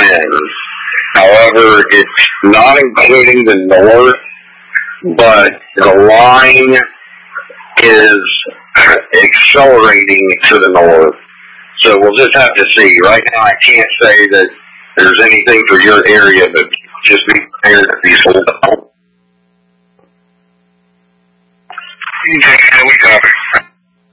10. However, it's not including the north, but the line is accelerating to the north. So we'll just have to see. Right now I can't say that there's anything for your area, but just be prepared that these